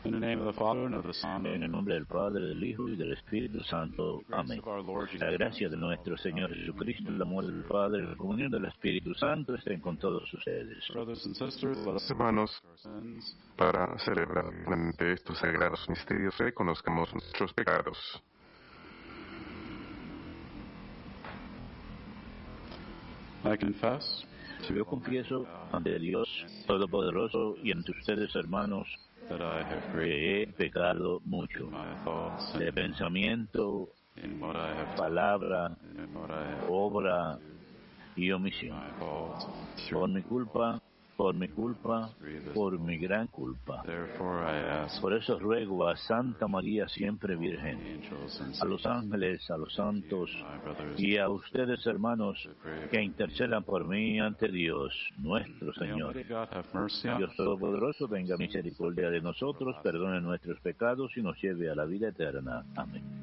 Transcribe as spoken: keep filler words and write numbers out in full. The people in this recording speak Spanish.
In the name of the Father, and of the Son, En el nombre del Padre, del Hijo y del Espíritu Santo. Amén. La gracia de nuestro Señor Jesucristo, el amor del Padre, la comunión del Espíritu Santo estén con todos ustedes. brothers and sisters, let us Hermanos, our sins. para celebrar durante estos sagrados misterios, reconozcamos nuestros pecados. I confess Yo confieso ante Dios Todopoderoso y ante ustedes, hermanos, that I have great que he pecado mucho in my thoughts de and pensamiento, in what I have done, palabra, and in what I have obra y omisión. my fault. Por mi culpa, por mi culpa, por mi gran culpa. Therefore I ask Por eso ruego a Santa María siempre Virgen, angels and a los ángeles, a los santos my brothers y a ustedes, hermanos, que intercedan por mí ante Dios, nuestro Señor. Almighty God have mercy on Dios us. Todopoderoso, tenga misericordia de nosotros, perdone nuestros pecados y nos lleve a la vida eterna. Amén.